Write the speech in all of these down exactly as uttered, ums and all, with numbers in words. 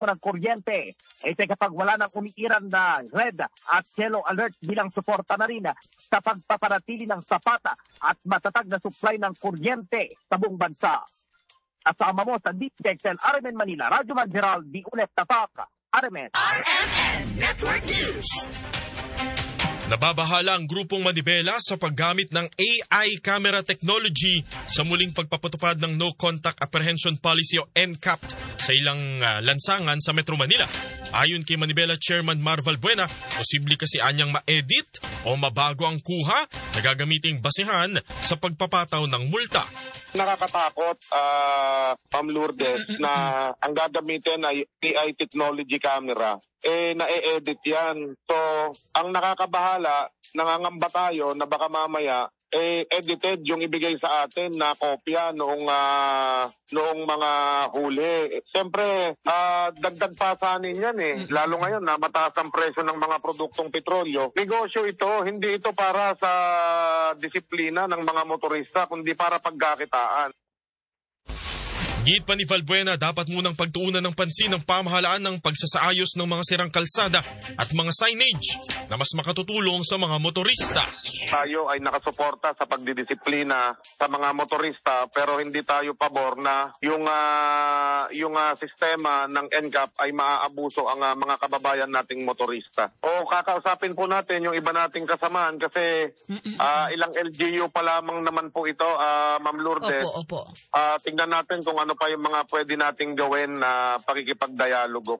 ng kuryente. Ito kapag wala nang umiiran na red at yellow alert bilang suporta na rin sa pagpapanatili ng sapat at matatag na supply ng kuryente sa buong bansa. Kasama mo sa D T X L R M N Manila, Radyo Man Gerald, di ulit tapak, R M N. R M N Network News. Nababahala ang grupong Manibela sa paggamit ng A I camera technology sa muling pagpapatupad ng No Contact Apprehension Policy o N C A P sa ilang uh, lansangan sa Metro Manila. Ayon kay Manibela Chairman Marval Buena, posible kasi anyang ma-edit o mabago ang kuha na gagamiting basehan sa pagpapataw ng multa. Nakakatakot, uh, Ma'am Lourdes, na ang gagamitin ay A I technology camera. Eh, na-e-edit yan. So, ang nakakabahala, nangangamba tayo na baka mamaya, eh, edited yung ibigay sa atin na kopya noong, uh, noong mga huli. Siyempre, uh, dagdag pasanin yan eh. Lalo ngayon na mataas ang presyo ng mga produktong petrolyo. Negosyo ito, hindi ito para sa disiplina ng mga motorista, kundi para pagkakitaan. Git pa ni Valbuena, dapat munang pagtuunan ng pansin ng pamahalaan ng pagsasaayos ng mga sirang kalsada at mga signage na mas makatutulong sa mga motorista. Tayo ay nakasuporta sa pagdidisiplina sa mga motorista pero hindi tayo pabor na yung, uh, yung uh, sistema ng N C A P ay maaabuso ang uh, mga kababayan nating motorista. O kakausapin po natin yung iba nating kasamaan kasi uh, ilang L G U pa lamang naman po ito, uh, Ma'am Lourdes. Opo, opo. Uh, tingnan natin kung ano pa yung mga pwede nating gawin na pakikipagdialogo.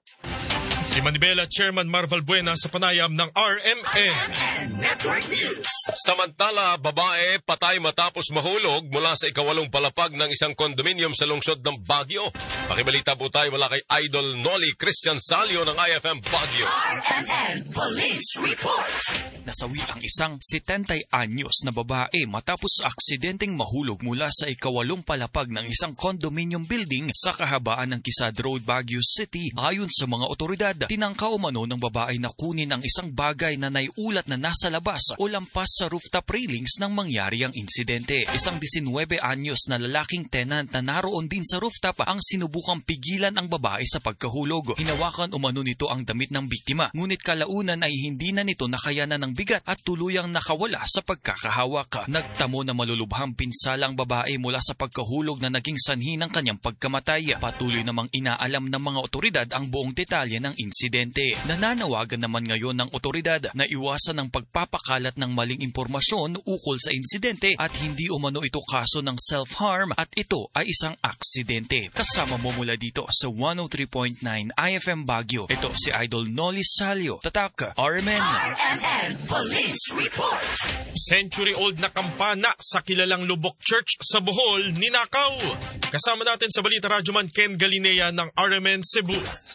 Si Manibela Chairman Marval Buena sa panayam ng R M N. Network News. Samantala, babae patay matapos mahulog mula sa ikawalong palapag ng isang kondominium sa lungsod ng Baguio. Pakibalita po tayo mula kay Idol Noli Christian Salio ng I F M Baguio. R M N Police Report. Nasawi ang isang setenta anyos na babae matapos aksidenteng mahulog mula sa ikawalong palapag ng isang condominium building sa kahabaan ng Quezon Road, Baguio City. Ayon sa mga otoridad, tinangka umano ng babae na kunin ang isang bagay na naiulat na nasa labas o lampas sa rooftop railings nang mangyari ang insidente. Isang labinwebe anyos na lalaking tenant na naroon din sa rooftop ang sinubukang pigilan ang babae sa pagkahulog. Hinawakan umano nito ang damit ng biktima, ngunit kalaunan ay hindi na nito nakayanan ng bigat at tuluyang nakawala sa pagkakahawak. Nagtamo na malulubhang pinsala ang babae mula sa pagkahulog na naging sanhi ng kanyang pagkamatay. Patuloy namang inaalam ng mga otoridad ang buong detalye ng insidente. Nananawagan naman ngayon ng otoridad na iwasan ang pagpapakalat ng maling impormasyon ukol sa insidente at hindi umano ito kaso ng self-harm at ito ay isang aksidente. Kasama mo mula dito sa one oh three point nine I F M Baguio. Ito si Idol Noli Salio. Tatak, R M N. R M N Police Report. Century-old na kampana sa kilalang Lubok Church sa Bohol, ninakaw. Kasama natin sa Balita Radyoman Ken Galinea ng R M N Cebu.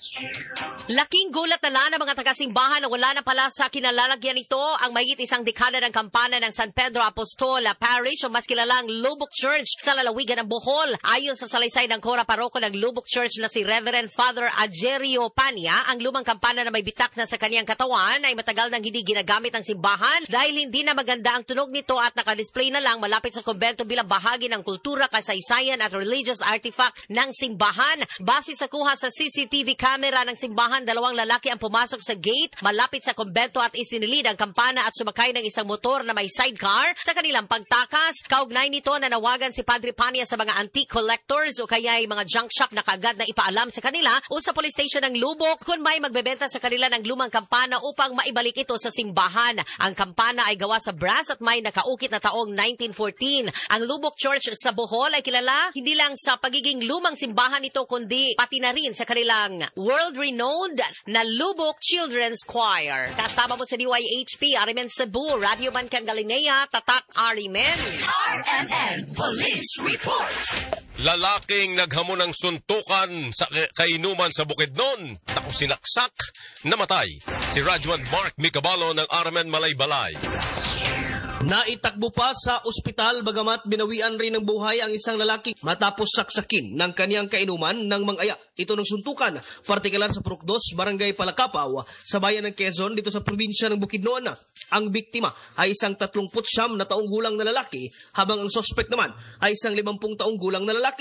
Laking gulat na lang ng mga taga-simbahan na wala na pala sa kinalalagyan nito ang mahigit isang dekada ng kampana ng San Pedro Apostol Parish o mas kilalang Lubok Church sa lalawigan ng Bohol. Ayon sa salaysay ng Kora Paroko ng Lubok Church na si Reverend Father Agerio Pania, ang lumang kampana na may bitak na sa kaniyang katawan ay matagal nang hindi ginagamit ng simbahan dahil hindi na maganda ang tunog nito at nakadisplay na lang malapit sa kumbento bilang bahagi ng kultura, kasaysayan at religious artifact ng simbahan. Base sa kuha sa C C T V camera ng simbahan, dalawang lalaki ang pumasok sa gate malapit sa kumbento at isinilid ang kampana at sumakay ng isang motor na may sidecar sa kanilang pagtakas. Kaugnay nito, nanawagan si Padre Pania sa mga antique collectors o kaya ay mga junk shop na kagad na ipaalam sa kanila o sa police station ng Lubok kung may magbebenta sa kanila ng lumang kampana upang maibalik ito sa simbahan. Ang kampana ay gawa sa brass at may nakaukit na taong nineteen fourteen. Ang Lubok Church sa Bohol ay kilala hindi lang sa pagiging lumang simbahan ito kundi pati na rin sa kanilang world-renowned na Lubok Children's Choir. Kasama mo sa D Y H P, R M N Cebu, Radio Man Ken Galinea, Tatak, R M N. R M N Police Report. Lalaking naghamon ng suntukan sa kainuman sa Bukidnon, tapos sinaksak, namatay. Si Rajuan Mark Micabalo ng R M N Malaybalay. Naitakbo pa sa ospital bagamat binawian rin ng buhay ang isang lalaki matapos saksakin ng kaniyang kainuman ng mang-aya. Ito ng suntukan, partikular sa Purok dos, Barangay Palakapaw, sa bayan ng Quezon, dito sa probinsya ng Bukidnon. Ang biktima ay isang tatlumput siyam na taong gulang na lalaki, habang ang suspect naman ay isang limampung taong gulang na lalaki.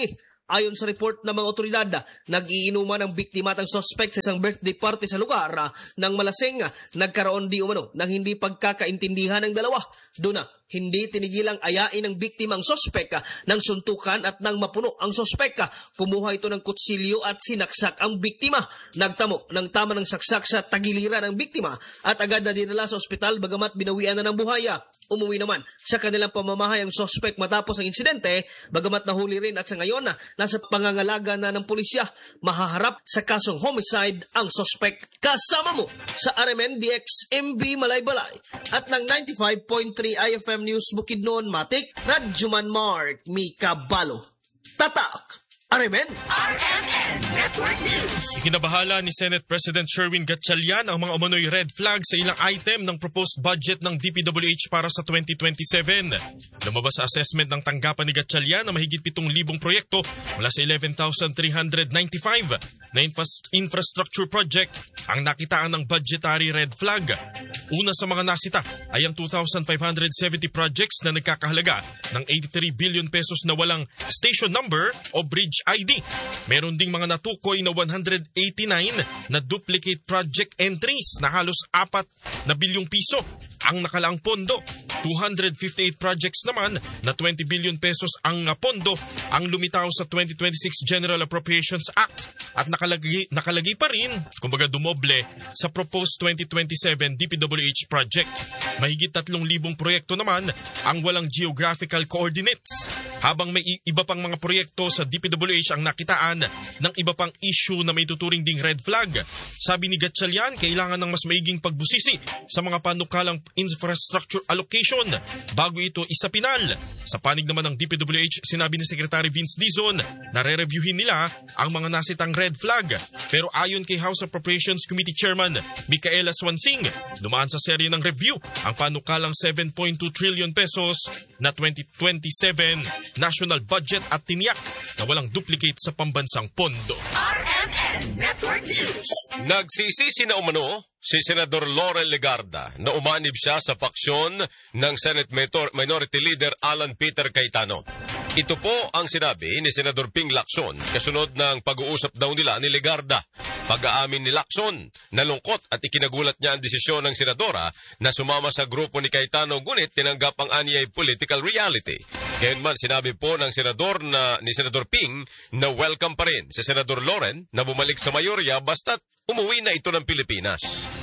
Ayon sa report ng mga otoridad, nag-iinuman ang biktima at ang suspect sa isang birthday party sa lugar ng malasing. Nagkaroon di umano ng hindi pagkakaintindihan ng dalawa. Doon na, hindi tinigilang ayain ng biktima ang sospek ng suntukan at nang mapuno ang sospek. Kumuha ito ng kutsilyo at sinaksak ang biktima. Nagtamo ng tama ng saksak sa tagiliran ng biktima at agad na dinala sa ospital bagamat binawian na ng buhaya. Umuwi naman sa kanilang pamamahay ang sospek matapos ang insidente bagamat nahuli rin at sa ngayon nasa pangangalaga na ng pulisya. Mahaharap sa kasong homicide ang sospek. Kasama mo sa R M N D X M B Malaybalay at ng ninety-five point three I F M News Bukidnon Matik, Radjuman Mark Mika Balo. Tatak! R M N! R M N Network News. Ikinabahala ni Senate President Sherwin Gatchalian ang mga umano'y red flag sa ilang item ng proposed budget ng D P W H para sa twenty twenty-seven. Lumabas sa assessment ng tanggapan ni Gatchalian na mahigit pitong libong proyekto mula sa eleven thousand three hundred ninety-five na infra- infrastructure project ang nakitaan ng budgetary red flag. Una sa mga nasita ay ang two thousand five hundred seventy projects na nagkakahalaga ng eighty-three billion pesos na walang station number o bridge I D. Meron ding mga natukoy na one hundred eighty-nine na duplicate project entries na halos apat na bilyong piso ang nakalaang pondo. two hundred fifty-eight projects naman na twenty billion pesos ang pondo ang lumitaw sa twenty twenty-six General Appropriations Act at nakalagay, nakalagay pa rin, kumbaga dumoble, sa proposed twenty twenty-seven D P W H project. Mahigit tatlong libong proyekto naman ang walang geographical coordinates, habang may iba pang mga proyekto sa D P W H ang nakitaan ng iba pang issue na may tuturing ding red flag. Sabi ni Gatchalian, kailangan ng mas maiging pagbusisi sa mga panukalang infrastructure allocation bago ito isapinal. Sa panig naman ng D P W H, sinabi ni Secretary Vince Dizon na re-reviewin nila ang mga nasitang red flag. Pero ayon kay House Appropriations Committee Chairman Micaela Swansing, dumaan sa serye ng review ang panukalang seven point two trillion pesos na twenty twenty-seven national budget at tiniyak na walang duplicate sa pambansang pondo. R M N Network News. Nagsisisi na umano si Senador Loren Legarda na umanib siya sa paksyon ng Senate Minority Leader Alan Peter Cayetano. Ito po ang sinabi ni Senador Ping Lacson kasunod ng pag-uusap daw nila ni Legarda. Pag-aamin ni Lacson, nalungkot at ikinagulat niya ang desisyon ng senadora na sumama sa grupo ni Cayetano ngunit tinanggap ang anyay political reality. Gayunman sinabi po ng senador na ni Senador Ping na welcome pa rin si Senador Loren na bumalik sa mayorya basta't umuwi na ito ng Pilipinas.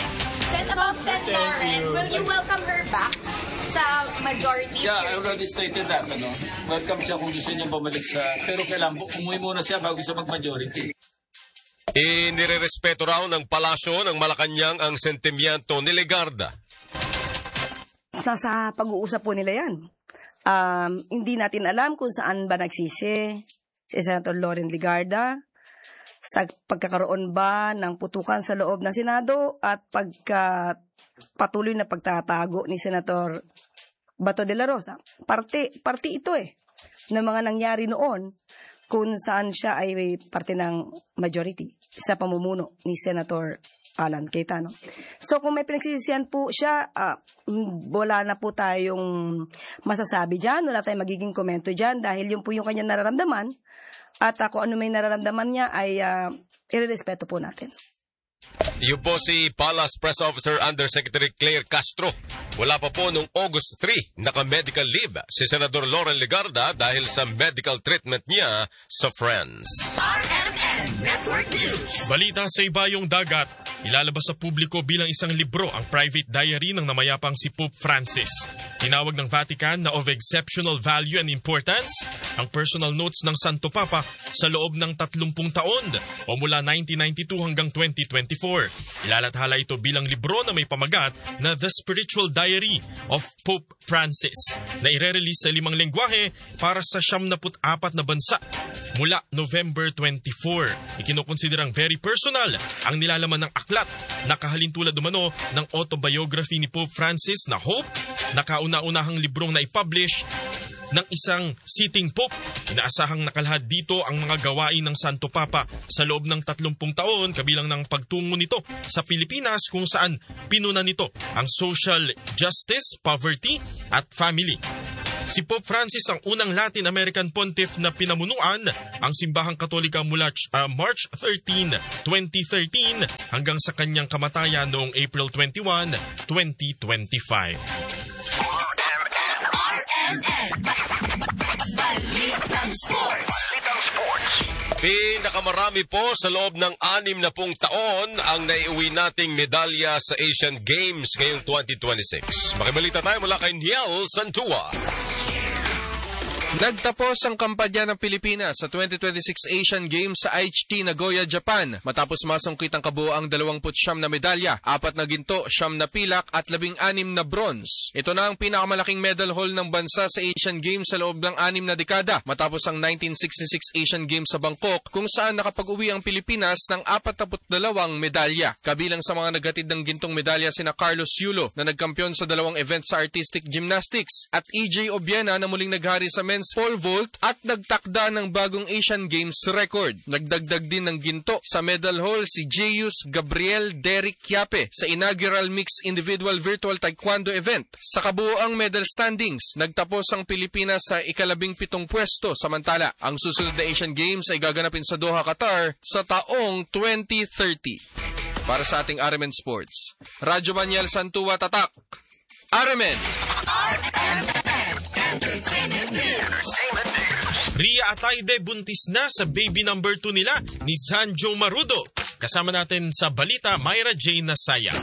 Senator Sen Loren, will you welcome her back sa majority? Yeah, I already stated that. Ano? Welcome siya kung gusto niya bumalik sa... Pero kailangan umuwi muna siya bago siya mag-majority. Inirerespeto raw ng palasyo ng Malacanang ang sentimiento ni Legarda. Sa, sa pag-uusap po nila yan, um, hindi natin alam kung saan ba nagsisi si Senator Loren Legarda, sa pagkakaroon ba ng putukan sa loob ng Senado at pagka patuloy na pagtatago ni Senator Bato de la Rosa. Parte, parte ito eh, ng mga nangyari noon kung saan siya ay parte ng majority sa pamumuno ni Senator Alan Cayetano. So kung may pinagsisisihan po siya, uh, wala na po tayong masasabi dyan, wala tayong magiging komento dyan dahil yun po yung kanyang nararamdaman. At ako ano may nararamdaman niya ay uh, irerespeto po natin. Yun po si Palace Press Officer Undersecretary Claire Castro. Wala pa po noong August third, naka-medical leave si Senador Loren Legarda dahil sa medical treatment niya sa France. R M N Network News. Balita sa ibayong dagat, ilalabas sa publiko bilang isang libro ang private diary ng namayapang si Pope Francis. Tinawag ng Vatican na of exceptional value and importance ang personal notes ng Santo Papa sa loob ng tatlumpung taon o mula nineteen ninety-two hanggang twenty twenty-four. Ilalathala ito bilang libro na may pamagat na The Spiritual Diary of Pope Francis na ire-release sa limang lengguwahe para sa siyam na put apat na bansa mula November twenty-fourth. Ikinukonsiderang very personal ang nilalaman ng aklat na kahalintulad umano ng autobiography ni Pope Francis na Hope na kauna-unahang librong na i-publish ng isang sitting pope. Inaasahang nakalahad dito ang mga gawain ng Santo Papa sa loob ng tatlumpung taon kabilang ng pagtungo nito sa Pilipinas kung saan pinuna nito ang social justice, poverty at family. Si Pope Francis ang unang Latin American pontiff na pinamunuan ang simbahang Katolika mula uh, March thirteenth, twenty thirteen hanggang sa kanyang kamatayan noong April twenty-first, twenty twenty-five. Pinakamarami po sa loob ng anim na pung taon ang naiuwi nating medalya sa Asian Games ngayong twenty twenty-six. Makibalita tayo mula kay Niel Santua. Nagtapos ang kampanya ng Pilipinas sa twenty twenty-six Asian Games sa Aichi, Nagoya, Japan. Matapos masungkit ang kabuoang dalawampu't siyam na medalya, apat na ginto, siyam na pilak at labing anim na bronze. Ito na ang pinakamalaking medal haul ng bansa sa Asian Games sa loob ng anim na dekada matapos ang nineteen sixty-six Asian Games sa Bangkok kung saan nakapag-uwi ang Pilipinas ng apatnapu't dalawang medalya. Kabilang sa mga naghatid ng gintong medalya sina Carlos Yulo na nagkampiyon sa dalawang event sa artistic gymnastics at E J Obiena na muling naghari sa men's pole vault at nagtakda ng bagong Asian Games record. Nagdagdag din ng ginto sa medal haul si Jeyus Gabriel Derek Yape sa inaugural mixed individual virtual taekwondo event. Sa kabuoang medal standings, nagtapos ang Pilipinas sa ikalabing pitong pwesto, samantala ang susunod na Asian Games ay gaganapin sa Doha, Qatar sa taong twenty thirty. Para sa ating R M N Sports, Radyo Maniel Santua Tatak, R M N. Ria Atayde buntis na sa baby number two nila ni Zanjo Marudo. Kasama natin sa balita, Myra Jane Nasaya.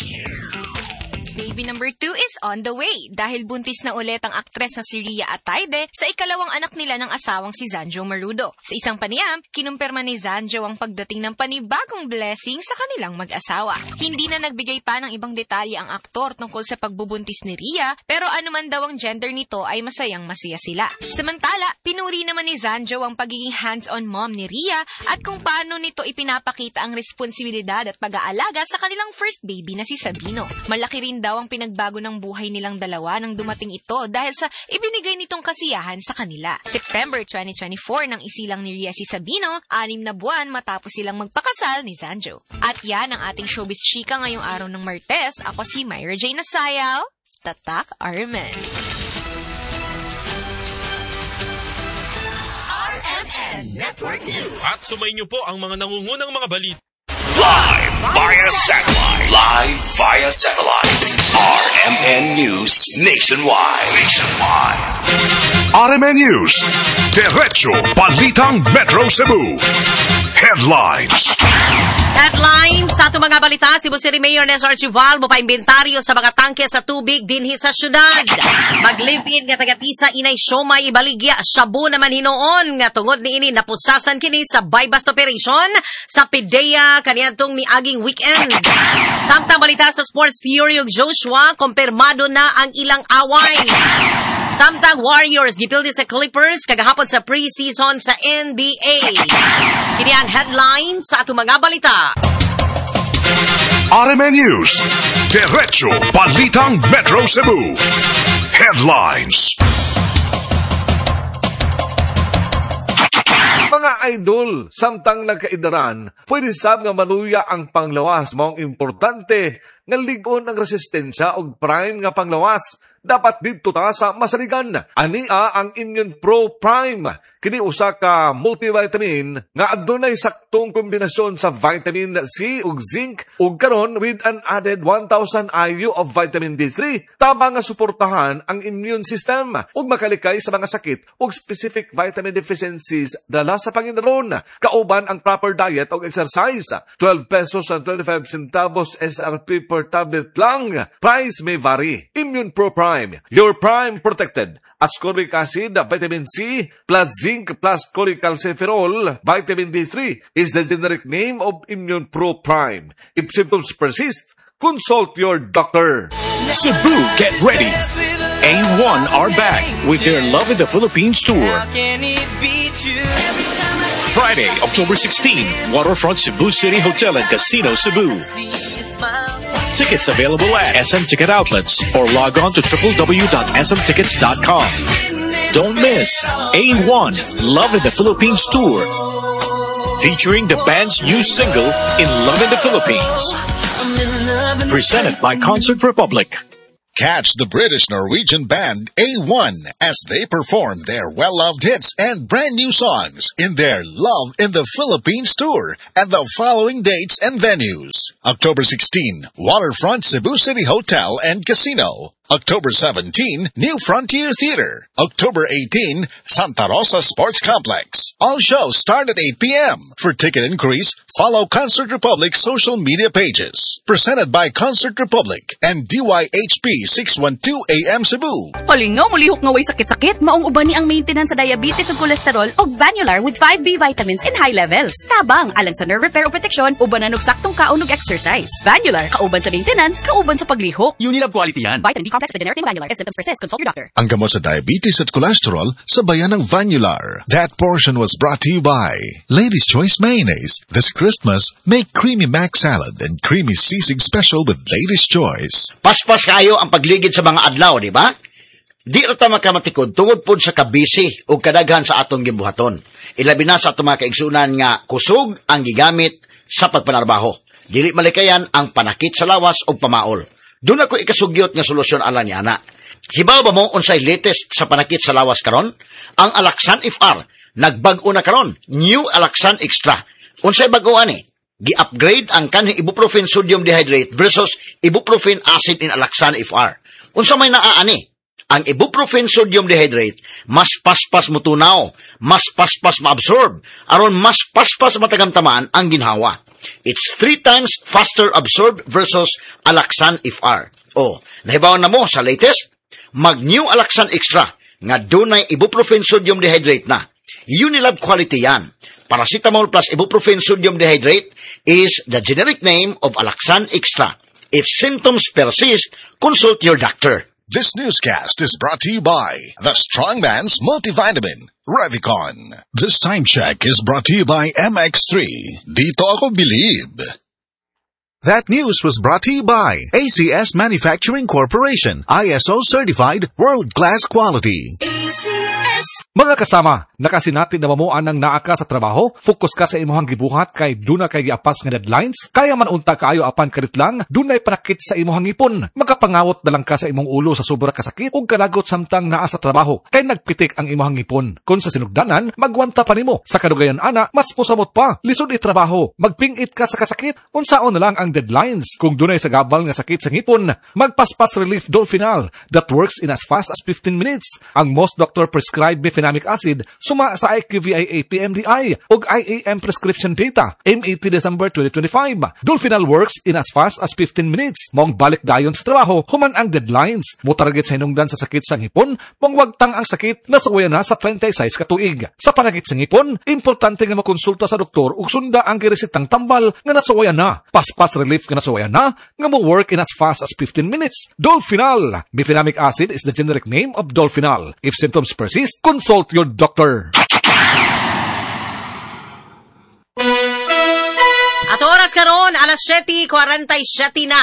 Baby number two is on the way dahil buntis na ulit ang aktres na si Ria Atayde sa ikalawang anak nila ng asawang si Zanjo Marudo. Sa isang panayam, kinumpirma ni Zanjo ang pagdating ng panibagong blessing sa kanilang mag-asawa. Hindi na nagbigay pa ng ibang detalye ang aktor tungkol sa pagbubuntis ni Ria, pero anuman daw ang gender nito ay masayang masaya sila. Samantala, pinuri naman ni Zanjo ang pagiging hands-on mom ni Ria at kung paano nito ipinapakita ang responsibilidad at pag-aalaga sa kanilang first baby na si Sabino. Malaki rin daw ang pinagbago ng buhay nilang dalawa nang dumating ito dahil sa ibinigay nitong kasiyahan sa kanila. September twenty twenty-four nang isilang ni Ria si Sabino, anim na buwan matapos silang magpakasal ni Zanjo. At yan ang ating showbiz chika ngayong araw ng Martes. Ako si Myra Jane Nasayaw, Tatak R M N. R M N Network News. At sumay niyo po ang mga nangungunang mga balita. Live via satellite. Live via satellite. R M N News Nationwide. Nationwide. R M N News. Diretso Balitang Metro Cebu. Headlines. Headlines sa itong mga balita, Cebu City Mayor Nes Archival mo pa-imbentaryo sa mga tangke sa tubig dinhi sa syudad. Maglipid nga tagatisa inay siomay ibaligya shabu naman hinoon nga tungod ni ini napusasan kini sa buy-bust operation sa PIDEA kaniadtong miaging weekend. Tamtang balita sa sports, Fury ug Joshua kumpirmado na ang ilang away. Samtang Warriors gipildi sa Clippers kagahapon sa pre-season sa N B A. Kini ang headlines sa atong mga balita. R M N News. Diretso Balitang Metro Cebu. Headlines. Mga idol, samtang nagkaidaran, pwede sab nga maluya ang panglawas. Maong importante nga ligon ang resistensya o prime nga panglawas. Dapat dito ta sa masaligan. Ania ang Immune Pro Prime. Kini usa ka multivitamin nga adunay saktong kombinasyon sa vitamin C ug zinc ug karon with an added one thousand I U of vitamin D three. Tama nga suportahan ang immune system ug makalikay sa mga sakit ug specific vitamin deficiencies dala sa Panginoon. Kauban ang proper diet ug exercise. twelve pesos and twenty-five centavos S R P per tablet lang. Price may vary. Immune Pro Prime. Your prime protected. Ascorbic acid, vitamin C, plus zinc, plus cholecalciferol, vitamin D three is the generic name of Immune Pro Prime. If symptoms persist, consult your doctor. Cebu, get ready. A one are back with their Love in the Philippines tour. Friday, October sixteenth, Waterfront Cebu City Hotel and Casino, Cebu. Tickets available at S M Ticket Outlets or log on to w w w dot s m tickets dot com. Don't miss A one Love in the Philippines Tour, featuring the band's new single In Love in the Philippines. Presented by Concert Republic. Catch the British-Norwegian band A one as they perform their well-loved hits and brand new songs in their Love in the Philippines tour at the following dates and venues. October sixteenth, Waterfront Cebu City Hotel and Casino. October seventeenth, New Frontier Theater. October eighteenth, Santa Rosa Sports Complex. All shows start at eight p.m. For ticket inquiries, follow Concert Republic social media pages. Presented by Concert Republic and D Y H P six twelve A M Cebu. Halingaw, mulihok nga way sakit-sakit. Maong uban ni ang maintenance sa diabetes ug cholesterol og Vanular with five B vitamins in high levels. Tabang, alang sa nerve repair o protection, uban na saktong kaon ug exercise. Vanular, kauban sa maintenance, kauban sa paglihok. Unilab quality yan. Vitamin B complex with generic Vanular. If symptoms persist, consult your doctor. Ang gamot sa diabetes at cholesterol, sabayan ng Vanular. That portion was brought to you by Lady's Choice Mayonnaise. This Christmas, make creamy mac salad and creamy sisig special with Lady's Choice. Paspas kayo ang pagligid sa mga adlaw, di ba? Di rata makamatikod tungod pod sa kabisi o kadaghan sa atong gimbuhaton. Ilabi na sa atong mga kaigsunan nga kusog ang gigamit sa pagpanarbaho. Dili malikayan ang panakit sa lawas o pamaol. Doon ako ikasugyot nga solusyon ala ni ana. Hibaw ba mo unsay latest sa panakit sa lawas karon? Ang Alaxan F R nagbag-o na karon, New Alaxan Extra. Unsay bag-o ani? Gi-upgrade ang kanhing ibuprofen sodium dehydrate versus ibuprofen acid in Alaxan F R. Unsa may naaani? Ang ibuprofen sodium dehydrate mas paspas mutunaw, mas paspas maabsorb, aron mas paspas matagamtamaan ang ginhawa. It's three times faster absorbed versus Alaxan F R. O, nahibawan na mo sa latest? Mag-New Alaxan Extra nga dunay ibuprofen sodium dehydrate na. Unilab quality yan. Paracetamol plus ibuprofen sodium dehydrate is the generic name of Alaxan Extra. If symptoms persist, consult your doctor. This newscast is brought to you by the Strongman's Multivitamin, Revicon. This time check is brought to you by M X three. Dito ako believe. That news was brought to you by A C S Manufacturing Corporation, I S O certified world-class quality. A C S. Mga kasama, nakasinati na mamuan ng naaka sa trabaho, focus ka sa imuhang gibuhat kay duna kay giapas nga deadlines, kaya man unta kaayo apan kaditlang, dunay panakit sa imuhang ipon. Magapangawot na lang ka sa imong ulo sa sobra kasakit ug kalagot samtang naa sa trabaho, kay nagpitik ang imuhang ipon. Kung sa sinugdanan, magwanta pa nimo. Sa kadugayan ana, mas pusamot pa, lisod itrabaho, magpingit ka sa kasakit, unsaon na lang ang deadlines. Kung dunay sa gabal nga sakit sa ngipon, magpaspas relief Dolfinal that works in as fast as fifteen minutes. Ang most doctor prescribed mefenamic acid suma sa I Q V I A P M D I ug I A M prescription data M eighty December twenty twenty-five. Dolfinal works in as fast as fifteen minutes. Mong balik dayon sa trabaho human ang deadlines. Mo target sa hinungdan sa sakit sa ngipon, mong wagtang ang sakit nasuwayan na sa twenty-six ka tuig. Sa panakit sa ngipon, importante nga makonsulta sa doktor ug sunda ang giresitang tambal nga nasuwayan na. Paspas relief nga nasuwayan na nga mo work in as fast as fifteen minutes. Dolfinal. Mefenamic acid is the generic name of Dolfinal. If symptoms persist, consult your doctor. At oras karon alas siyete forty-seven na.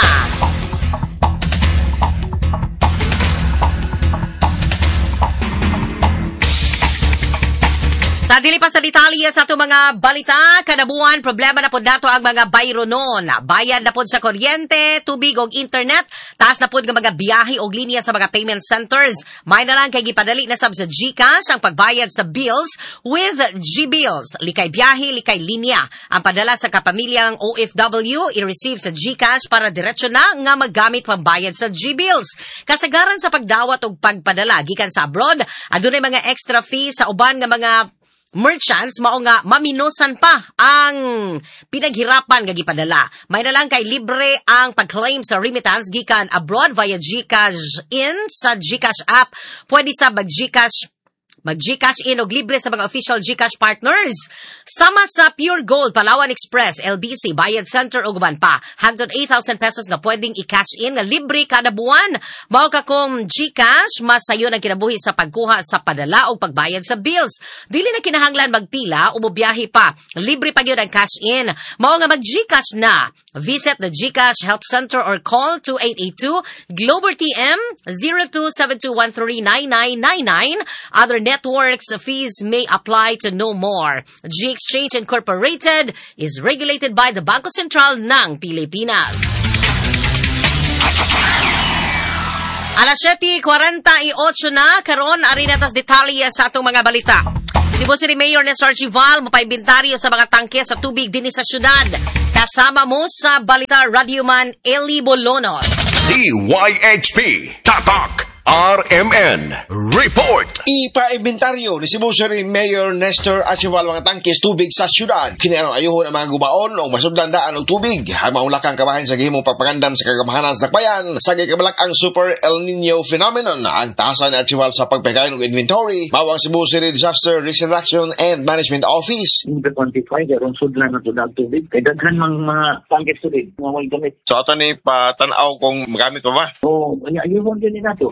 Sa dili pa sa detalye sa ato mga balita, kanabuan problema na pod nato ang mga bayronon. Bayad na pod sa kuryente, tubig og internet, taas na pod nga mga biyahe og linya sa mga payment centers. May na lang kay gipadali na sab sa GCash ang pagbayad sa bills with G-Bills. Likay biyahe, likay linya. Ang padala sa kapamilyang O F W i-receive sa GCash para diretso na nga maggamit pambayad sa G-Bills. Kasagaran sa pagdawat og pagpadala gikan sa abroad, adunay mga extra fee sa uban nga mga merchants mao nga maminosan pa ang pinaghirapan nga gipadala. May na lang kay libre ang pag-claim sa remittance gikan abroad via GCash in sa GCash app. Pwede sa mag-GCash Mag-GCash in og libre sa mga official GCash partners. Sama sa Pure Gold, Palawan Express, L B C, Bayad Center ug uban pa. Hangtod eight thousand pesos nga pwedeng i-cash in nga libre kada buwan. Mao ka kung GCash, mas sayo ang kinabuhi sa pagkuha sa padala o pagbayad sa bills. Dili na kinahanglan magpila o mobiyahe pa. Libre pa gyud ang cash in. Mao nga mag-GCash na. Visit the GCash Help Center or call two eight eight two Glober T M zero two seven two one three nine nine nine nine. Other networks fees may apply to know more. G-Exchange Incorporated is regulated by the Bangko Sentral ng Pilipinas. Alas siyete forty-eight na, karon ari natas detalye sa atong mga balita. Cebu City Mayor Nestor Archival mapaimbintaryo sa mga tangke sa tubig dinhi sa syudad. Kasama mo sa balita Radioman Eli Bolonos. D Y H P Tatak R M N Report. Ipa-inventaryo ni Cebu City Mayor Nestor Archival mga tangkes tubig sa syudad. Kiniarong ayuhon ang mga gubaon o masudlandaan og tubig. Ang maulakang kabahin sa gihimong pagpagandam sa kagamahanan sa dakbayan. Sa gikabalak ang Super El Nino phenomenon. Ang tasa ni Archival sa pagpagayon ng inventory. Mawang Cebu City Disaster Restoration and Management Office. Hindi quantify karong sudlan na tudang tubig. Kay daghan mang mga tangkes tubig nga way gamit. So ato ni patanaw kung magamit pa ba? Oo, ayuhon din nato.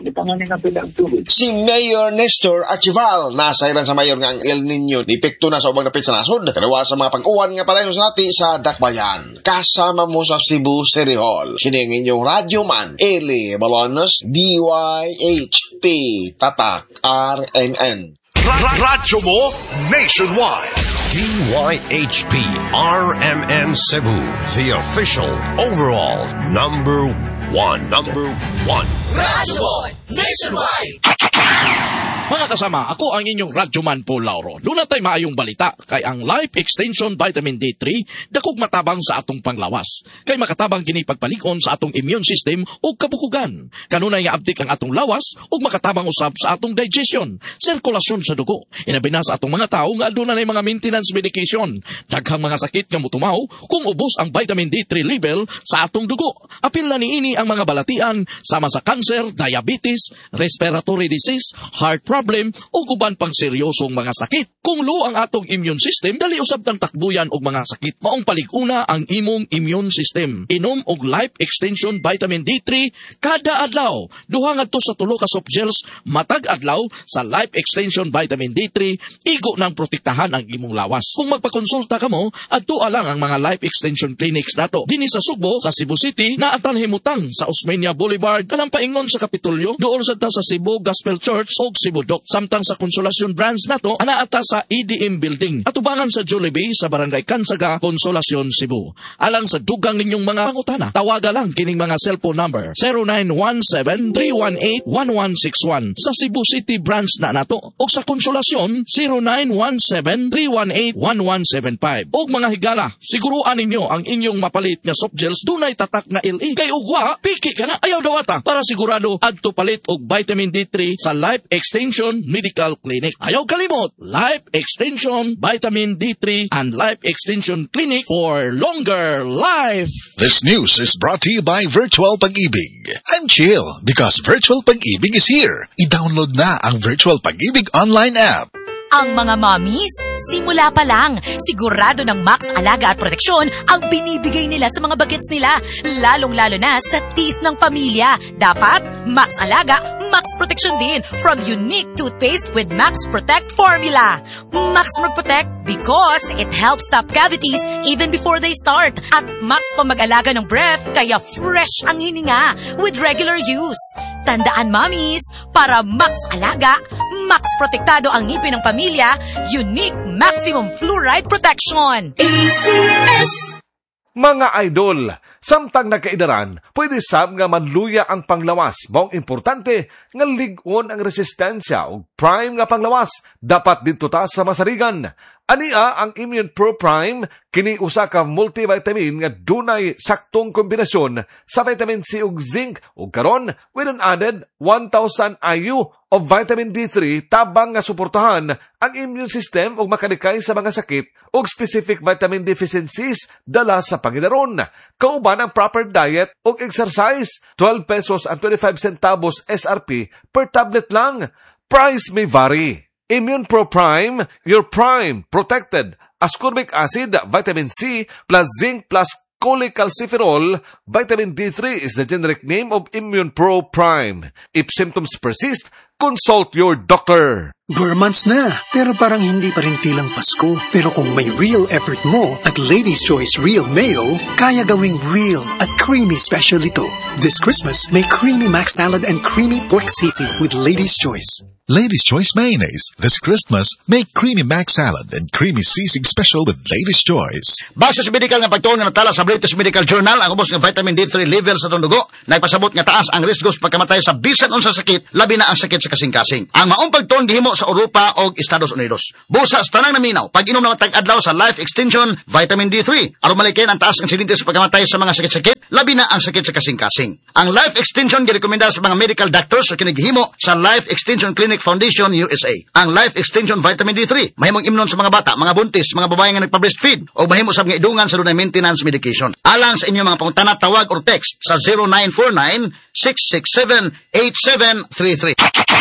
Si Mayor Nestor Archival nasa ilan sa mayor nga ang El Nino epekto na sa ubang dapit sa nasod. Kanawa sa mga pag-uwan nga palayon sa nati sa dakbayan. Kasama mo sa Cebu City Hall. Sining inyong radyoman Eli Bolonos D Y H P Tatak R M N. Radyo mo nationwide. D Y H P R M N Cebu, the official overall number one. Number one. Radyo Boy Nationwide. Mga kasama, ako ang inyong Radyoman Paul Lauro. Doon natay maayong balita kay ang Life Extension Vitamin D three dakog matabang sa atong panglawas. Kay makatabang kini pagpalikon sa atong immune system o kabukugan. Kanunay nga abdik ang atong lawas o makatabang usab sa atong digestion, sirkulasyon sa dugo. Inabi na sa atong mga tao nga aduna nay mga maintenance medication. Daghang mga sakit nga motumaw kung ubos ang vitamin D three level sa atong dugo. Apil na niini ang mga balatian sama sa cancer, diabetes, respiratory disease, heart problem, problem o uban pang seryosong mga sakit. Kung low ang atong immune system, dali usab ng takbuyan og mga sakit. Maong palig-una ang imong immune system. Inom og Life Extension Vitamin D three kada adlaw. Duha ngadto sa tulo ka soft gels matag adlaw sa Life Extension Vitamin D three, igo nang protektahan ang imong lawas. Kung magpakonsulta ka mo, adto lang ang mga Life Extension Clinics nato. Dinhi sa Sugbo, sa Cebu City, naatan himutang sa Osmeña Boulevard, kanang paingon sa Kapitolyo, doon sa ta sa Cebu Gospel Church o Cebu Doc. Samtang sa Konsolasyon branch nato, anaata sa E D M Building. Atubangan sa Jollibee sa Barangay Kansaga, Konsolasyon, Cebu. Alang sa dugang ninyong mga pangutana, tawaga lang kining mga cellphone number zero nine one seven, three one eight, one one six one sa Cebu City branch na nato. O sa Konsolasyon, zero nine one seven, three one eight, one one seven five. O mga higala, siguruan ninyo ang inyong mapalit nga soft gels dunay tatak na L E. Kay ugwa, piki ka na, ayaw daw ata para sigurado adto palit og vitamin D three sa Life Extension Medical Clinic. Ayaw kalimot, Life Extension Vitamin D three and Life Extension Clinic for longer life. This news is brought to you by Virtual Pag-ibig. I'm chill because Virtual Pag-ibig is here. I-download na ang Virtual Pag-ibig online app. Ang mga mommies, simula pa lang, sigurado ng max alaga at proteksyon ang binibigay nila sa mga bagets nila, lalong-lalo na sa teeth ng pamilya. Dapat, max alaga, max proteksyon din from unique toothpaste with Max Protect formula. Max Protect because it helps stop cavities even before they start. At max pa mag-alaga ng breath, kaya fresh ang hininga with regular use. Tandaan, mommies, para max alaga, max protektado ang ngipin ng pamilya, unique maximum fluoride protection. A C S. Mga idol, samtang nakaidaran, pwede sab nga manluya ang panglawas. Maong importante nga ligon ang resistensya o prime nga panglawas. Dapat dito ta sa masarigan. Ania ang Immune Pro Prime, kini usa ka multivitamin nga dunay saktong kombinasyon sa vitamin C ug zinc ug karon with an added one thousand I U of vitamin D three tabang nga suportahan ang immune system ug makalikay sa mga sakit ug specific vitamin deficiencies dala sa pangidaron. Kauban ang proper diet ug exercise, twelve pesos and twenty-five centavos S R P per tablet lang. Price may vary. Immune Pro Prime, your prime, protected. Ascorbic acid, vitamin C, plus zinc, plus cholecalciferol. Vitamin D three is the generic name of Immune Pro Prime. If symptoms persist, consult your doctor. Four months na, pero parang hindi pa rin feel ang Pasko. Pero kung may real effort mo at Lady's Choice Real Mayo, kaya gawing real at creamy special ito. This Christmas, may creamy mac salad and creamy pork sisig with Lady's Choice. Lady's Choice Mayonnaise. This Christmas, make Creamy Mac Salad and Creamy Sisig Special with Lady's Choice. Base sa medical nga pagtuon nga natala sa British Medical Journal, ang ubos ng vitamin D three level sa itong dugo, nagpasabot nga taas ang riskos pagkamatay sa bisan unsa sakit, labi na ang sakit sa kasing-kasing. Ang maong pagtuon gihimo sa Europa o Estados Unidos. Busa sa tanang naminaw, pag-inom na matag-adlaw sa Life Extension Vitamin D three, aron malikayan ang taas ang silinte sa pagkamatay sa mga sakit-sakit, labi na ang sakit sa kasing-kasing. Ang Life Extension girekomenda sa mga medical doctors sa kinigihimo sa Life Extension Clinic Foundation U S A. Ang Life Extension Vitamin D three mahimong imnon sa mga bata, mga buntis, mga babae nga nagpa-breastfeed o mahimo sa mga idungan sa dunay maintenance medication. Alang sa inyong mga pangutana, tawag or text sa zero nine four nine, six six seven, eight seven three three.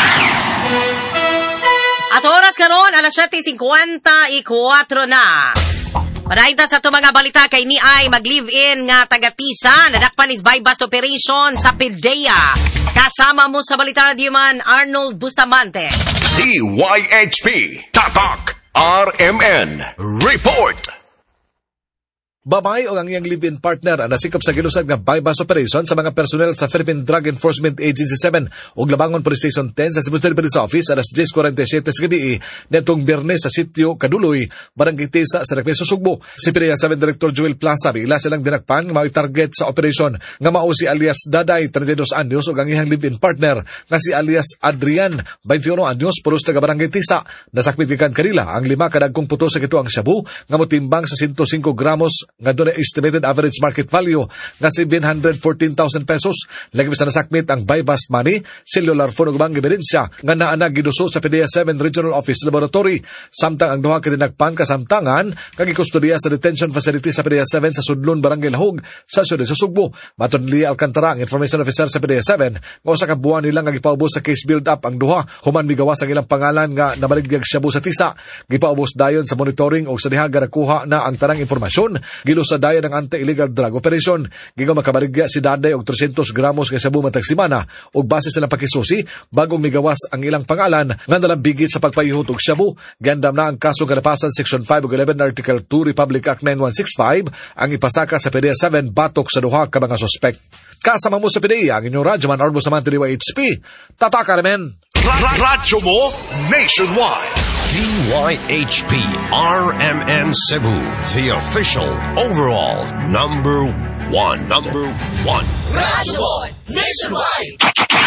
At oras karon alas siyete fifty-four na. Panaita sa ito mga balita kay ni ay mag-live-in nga taga-Tisa, nadakpan is bypass operation sa P D E A. Kasama mo sa balita radio man Arnold Bustamante. D Y H P Tatak R M N Report. Babae o ang iyang live-in partner ang nasikop sa gilusad nga bypass operation sa mga personel sa Philippine Drug Enforcement Agency seven ug Labangon Police Station ten sa Cebu City Police Office alas ten forty-seven sa gabi netong Biyernes sa sitio Kaduloy, Barangay Tisa sa Regreso, Sugbo. Si P D E A seven Director Joel Plaza bigla silang dinakpan nga target sa operation nga mao si alias Daday, thirty-two anyos ug ang iyang live-in partner nga si alias Adrian, twenty-one anyos, pulos taga Barangay Tisa. Nasakmit gikan kanila ang lima kadagkong puto sa kituang shabu nga motimbang sa one hundred five gramos nga doon estimated average market value nga seven hundred fourteen thousand pesos. Lagi sa nasakmit ang bypass money, cellular phone ug mga ebidensya nga naa giduso sa P D E A seven Regional Office Laboratory. Samtang ang duha kini nagpan kasamtangan kag gikustodiya sa detention facility sa P D E A seven sa Sudlon, Barangay Lahog sa siyudad sa Sugbo. Matud ni Lia Alcantara, ang information officer sa P D E A seven, nga usa ka buwan nila nga gipaubos sa case build up ang duha human migawas ang ilang pangalan nga nabaligyag shabu sa Tisa. Gipaubos dayon sa monitoring ug sa diha nakuha na ang tanang impormasyon gilusad dayon ng anti-illegal drug operation. Gigo makabaligya si Daday og three hundred gramos nga shabu matag simana ug base sa pakisusi bagong migawas ang ilang pangalan nga nalambigit sa pagpayuhot og shabu. Gandam na ang kaso kalapasan Section five ug eleven Article two Republic Act nine one six five ang ipasaka sa P D E A seven batok sa duha ka mga suspek. Kasama mo sa P D E A ang inyong radyo man Arbo Samante D Y H P Tataka Remen. Radyo mo Nationwide. D Y H P R M N Cebu, the official overall number one. Number one. Radyo mo Nationwide.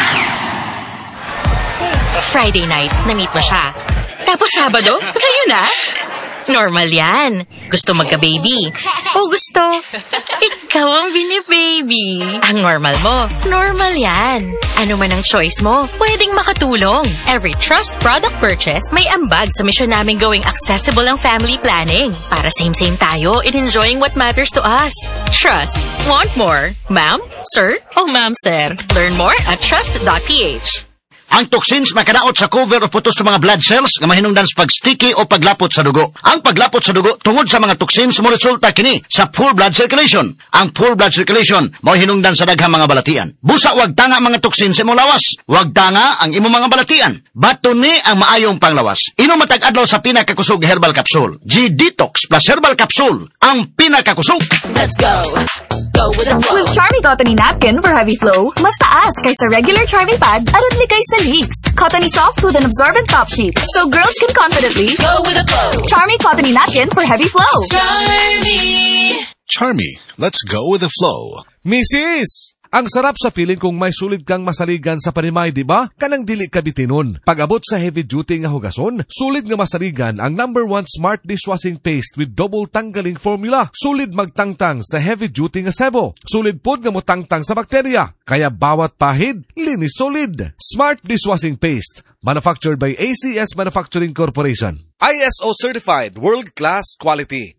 Friday night, na-meet mo siya. Tapos Sabado, kayo na? Normal yan. Gusto magka-baby. O gusto, ikaw ang bini-baby. Ang normal mo, normal yan. Ano man ang choice mo, pwedeng makatulong. Every Trust product purchase, may ambag sa mission namin gawing accessible ang family planning. Para same-same tayo in enjoying what matters to us. Trust. Want more? Ma'am? Sir? O ma'am, sir? Learn more at trust dot p h. Ang toxins makadaot sa cover o putos sa mga blood cells nga mahinungdan sa pag-sticky o paglapot sa dugo. Ang paglapot sa dugo tungod sa mga toxins mo resulta kini sa poor blood circulation. Ang poor blood circulation mao hinungdan sa daghang mga balatian. Busa wag tanga mga toxins sa imong lawas. Wag tanga ang imong mga balatian. Baton ni ang maayong panglawas. Inom matag adlaw sa pinakakusog herbal capsule. G-Detox plus herbal capsule ang pinakakusog. Let's go. Go with the flow. With Charmy Cottony Napkin for heavy flow, mas taas kaysa regular Charmy Pad at likay sa leaks. Cottony soft with an absorbent top sheet, so girls can confidently go with the flow. Charmy Cottony Napkin for heavy flow. Charmy. Charmy, let's go with the flow. Missus! Ang sarap sa feeling kung may sulit kang masaligan sa panimay, di ba? Kanang dili ka bitinon. Pag-abot sa heavy duty nga hugason, sulit nga masaligan ang number one smart dishwashing paste with double tanggaling formula. Sulit magtangtang sa heavy duty nga sebo. Sulit pod nga motangtang sa bakterya. Kaya bawat pahid, linis solid. Smart dishwashing paste. Manufactured by A C S Manufacturing Corporation. I S O certified, world-class quality.